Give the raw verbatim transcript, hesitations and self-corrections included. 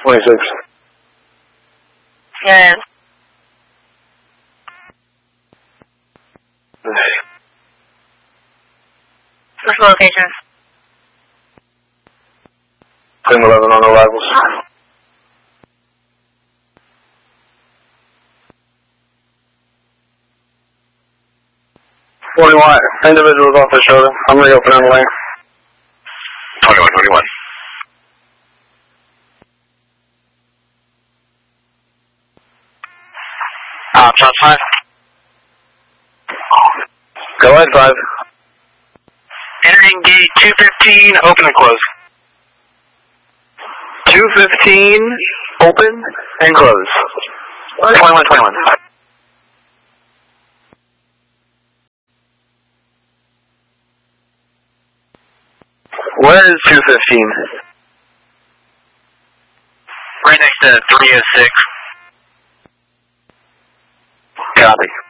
twenty-six. Yeah. What's the location? ten eleven on arrivals. forty-one, individuals off the shoulder. I'm reopening the lane. twenty-one, twenty-one. Uh, shot five. Go ahead, five. Entering gate two fifteen, open and close. two fifteen, open and close. twenty-one, twenty-one. Where is two fifteen? Right next to three oh six. Copy.